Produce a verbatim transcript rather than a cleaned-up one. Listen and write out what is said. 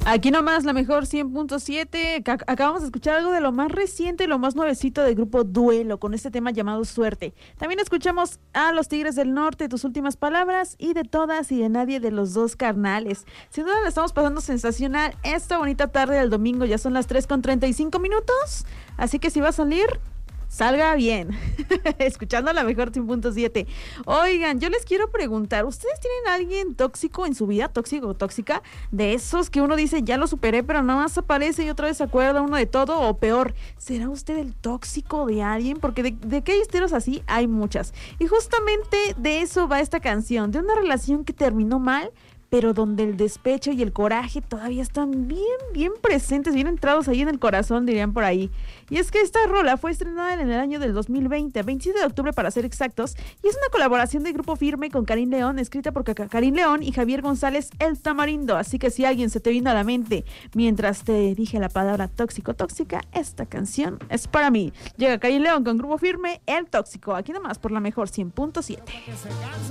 Aquí nomás la mejor cien punto siete. Ac- Acabamos de escuchar algo de lo más reciente y lo más nuevecito del grupo Duelo con este tema llamado Suerte. También escuchamos a los Tigres del Norte, Tus últimas palabras, y de Todas y de Nadie de los Dos Carnales. Sin duda la estamos pasando sensacional esta bonita tarde del domingo. Ya son las tres con treinta y cinco minutos. Así que si va a salir, salga bien, escuchando la mejor cien punto siete. Oigan, yo les quiero preguntar, ¿ustedes tienen a alguien tóxico en su vida, tóxico o tóxica? De esos que uno dice, ya lo superé, pero nada más aparece y otra vez se acuerda uno de todo, o peor, ¿será usted el tóxico de alguien? Porque de, de qué historias así hay muchas. Y justamente de eso va esta canción, de una relación que terminó mal, pero donde el despecho y el coraje todavía están bien, bien presentes, bien entrados ahí en el corazón, dirían por ahí. Y es que esta rola fue estrenada en el año del dos mil veinte, veintisiete de octubre para ser exactos, y es una colaboración de Grupo Firme con Karim León, escrita por Karim León y Javier González El Tamarindo. Así que si alguien se te vino a la mente mientras te dije la palabra tóxico, tóxica, esta canción es para mí. Llega Karim León con Grupo Firme, El Tóxico, aquí nomás por la mejor cien punto siete.